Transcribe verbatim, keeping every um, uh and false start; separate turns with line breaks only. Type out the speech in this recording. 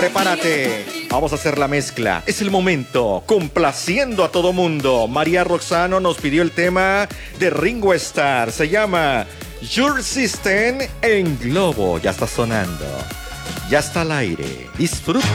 prepárate. Vamos a hacer la mezcla. Es el momento. Complaciendo a todo mundo. María Roxano nos pidió el tema de Ringo Starr. Se llama Your System en Globo. Ya está sonando. Ya está al aire. Disfruta.